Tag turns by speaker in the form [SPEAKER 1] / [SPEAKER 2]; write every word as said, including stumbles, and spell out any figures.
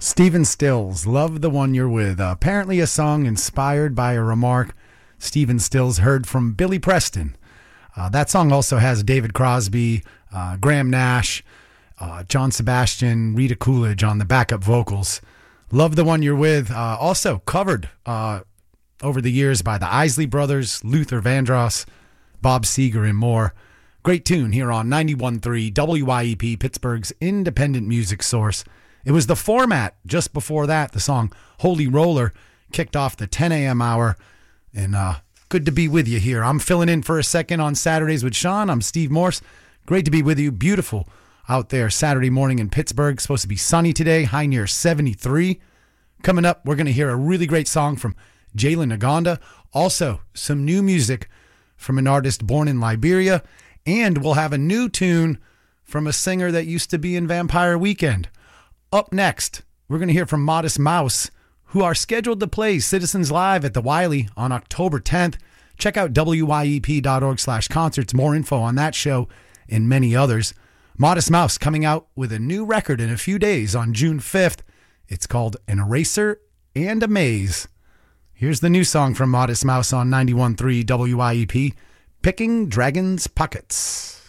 [SPEAKER 1] Stephen Stills, Love the One You're With. Uh, apparently a song inspired by a remark Stephen Stills heard from Billy Preston. Uh, that song also has David Crosby, uh, Graham Nash, uh, John Sebastian, Rita Coolidge on the backup vocals. Love the One You're With. Uh, also covered uh, over the years by the Isley Brothers, Luther Vandross, Bob Seger, and more. Great tune here on ninety-one point three W I E P, Pittsburgh's independent music source. It was the format just before that. The song Holy Roller kicked off the ten a.m. hour. And uh, good to be with you here. I'm filling in for a second on Saturdays with Sean. I'm Steve Morse. Great to be with you. Beautiful out there Saturday morning in Pittsburgh. Supposed to be sunny today, high near seventy-three. Coming up, we're going to hear a really great song from Jalen Ngonda. Also, some new music from an artist born in Liberia. And we'll have a new tune from a singer that used to be in Vampire Weekend. Up next, we're going to hear from Modest Mouse, who are scheduled to play Citizens Live at the Wiley on October tenth. Check out W Y E P dot org slash concerts. More info on that show and many others. Modest Mouse coming out with a new record in a few days on June fifth. It's called An Eraser and a Maze. Here's the new song from Modest Mouse on ninety-one point three W I E P, Picking Dragons' Pockets.